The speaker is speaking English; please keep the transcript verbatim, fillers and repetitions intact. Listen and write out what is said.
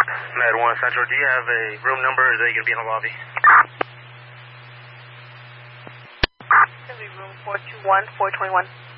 Med one Central, do you have a room number or is they going to be in the lobby? It's going to be room four two one, four twenty-one.